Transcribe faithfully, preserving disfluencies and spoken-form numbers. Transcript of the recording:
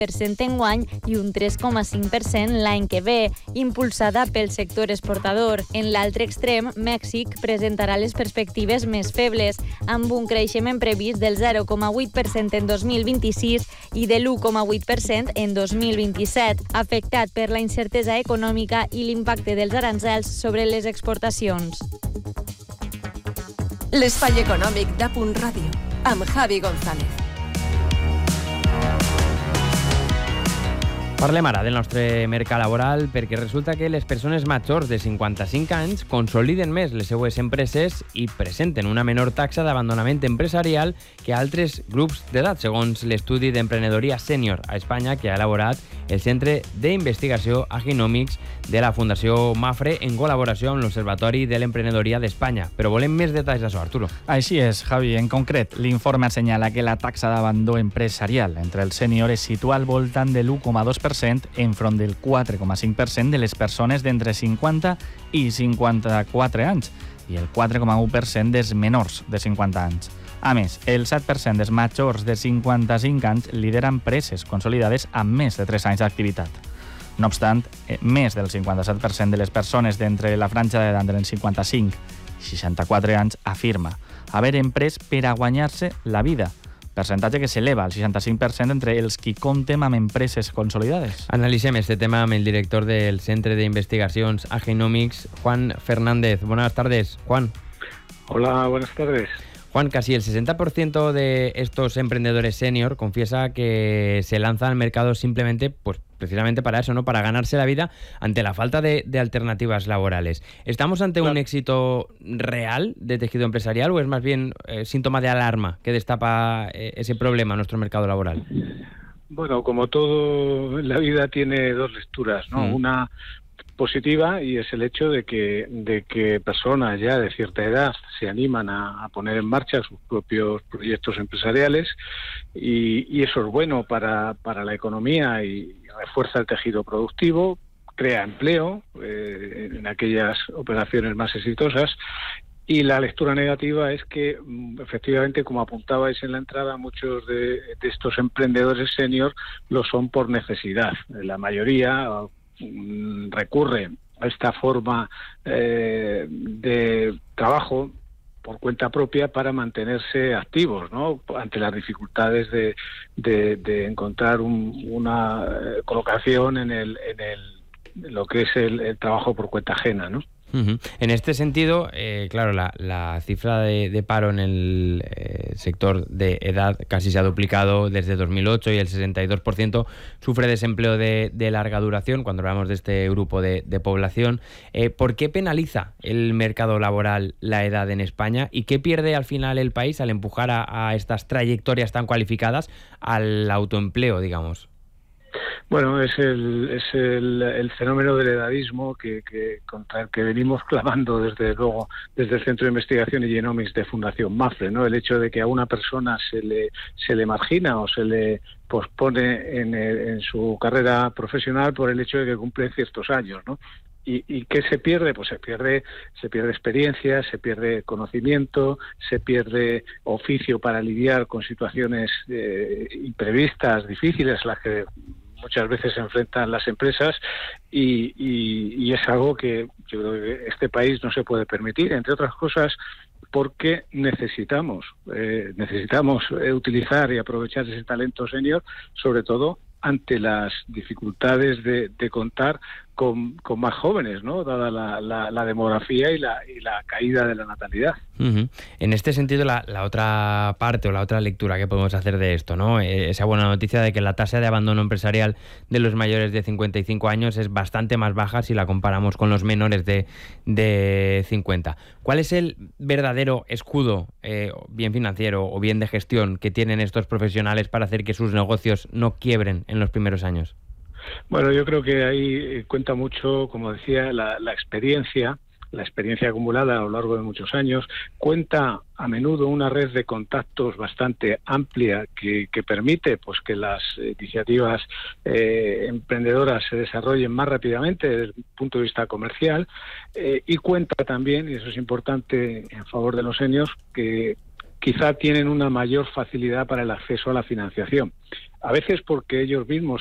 per cent enguany i un tres coma cinc per cent l'any que ve, impulsada pel sector exportador. En l'altre extrem, Mèxic presentarà les perspectives més febles, amb un creixement previst del zero coma vuit per cent en dos mil vint-i-sis i de l'u coma vuit per cent en dos mil vint-i-set, afectat per la incertesa econòmica i l'impacte dels aranzels sobre les exportacions. L'espai econòmic d'A Punt Ràdio, amb Javi González. Parlem ara del nostre mercat laboral perquè resulta que les persones majors de cinquanta-cinc anys consoliden més les seues empreses i presenten una menor taxa d'abandonament empresarial que altres grups d'edat, segons l'estudi d'emprenedoria sènior a Espanya que ha elaborat el Centre d'Investigació Aginomics de la Fundació Mafre en col·laboració amb l'Observatori de l'Emprenedoria d'Espanya. Però volem més detalls d'això, Arturo. Així és, Javi. En concret, l'informe assenyala que la taxa d'abandó empresarial entre els sèniors es situa al voltant de l'u coma dos per cent enfront del quatre coma cinc per cent de les persones d'entre cinquanta i cinquanta-quatre anys i el quatre coma u per cent dels menors de cinquanta anys. A més, el set per cent dels majors de cinquanta-cinc anys lideren empreses consolidades amb més de tres anys d'activitat. No obstant, més del cinquanta-set per cent de les persones d'entre la franja d'edat d'entre cinquanta-cinc i seixanta-quatre anys afirma haver emprès per a guanyar-se la vida, percentatge que s'eleva al seixanta-cinc per cent entre els qui compten amb empreses consolidades. Analitzem este tema amb el director del Centre d'Investigacions Aginomics, Juan Fernández. Buenas tardes, Juan. Hola, buenas tardes. Juan, casi el sesenta por ciento de estos emprendedores senior confiesa que se lanza al mercado simplemente, pues precisamente para eso, ¿no? Para ganarse la vida ante la falta de, de alternativas laborales. ¿Estamos ante claro. un éxito real de tejido empresarial o es más bien eh, síntoma de alarma que destapa eh, ese problema en nuestro mercado laboral? Bueno, como todo en la vida tiene dos lecturas, ¿no? Mm. Una positiva, y es el hecho de que de que personas ya de cierta edad se animan a, a poner en marcha sus propios proyectos empresariales y, y eso es bueno para, para la economía y refuerza el tejido productivo, crea empleo eh, en aquellas operaciones más exitosas. Y la lectura negativa es que, efectivamente, como apuntabais en la entrada, muchos de, de estos emprendedores senior lo son por necesidad. La mayoría recurre a esta forma eh, de trabajo por cuenta propia para mantenerse activos, ¿no? Ante las dificultades de, de, de encontrar un, una colocación en el, en el en lo que es el, el trabajo por cuenta ajena, ¿no? Uh-huh. En este sentido, eh, claro, la, la cifra de, de paro en el eh, sector de edad casi se ha duplicado desde dos mil ocho y el sesenta y dos por ciento sufre desempleo de, de larga duración cuando hablamos de este grupo de, de población. Eh, ¿Por qué penaliza el mercado laboral la edad en España y qué pierde al final el país al empujar a, a estas trayectorias tan cualificadas al autoempleo, digamos? Bueno, es el es el, el fenómeno del edadismo que, que contra el que venimos clamando desde luego desde el Centro de Investigación y Genomics de Fundación Mafre, ¿no? El hecho de que a una persona se le se le margina o se le pospone en, el, en su carrera profesional por el hecho de que cumple ciertos años, ¿no? ¿Y, y qué se pierde? Pues se pierde se pierde experiencia, se pierde conocimiento, se pierde oficio para lidiar con situaciones eh, imprevistas, difíciles, las que muchas veces se enfrentan las empresas y, y, y es algo que yo creo que este país no se puede permitir, entre otras cosas porque necesitamos eh, necesitamos eh, utilizar y aprovechar ese talento senior, sobre todo ante las dificultades de, de contar con, con más jóvenes, ¿no? Dada la, la, la demografía y la, y la caída de la natalidad. Uh-huh. En este sentido, la, la otra parte o la otra lectura que podemos hacer de esto, ¿no? Eh, esa buena noticia de que la tasa de abandono empresarial de los mayores de cincuenta y cinco años es bastante más baja si la comparamos con los menores de, de cincuenta. ¿Cuál es el verdadero escudo, eh, bien financiero o bien de gestión, que tienen estos profesionales para hacer que sus negocios no quiebren en los primeros años? Bueno, yo creo que ahí cuenta mucho, como decía, la, la experiencia, la experiencia acumulada a lo largo de muchos años. Cuenta a menudo una red de contactos bastante amplia que, que permite pues que las iniciativas eh, emprendedoras se desarrollen más rápidamente desde el punto de vista comercial eh, y cuenta también, y eso es importante en favor de los seniors, que quizá tienen una mayor facilidad para el acceso a la financiación. a veces porque ellos mismos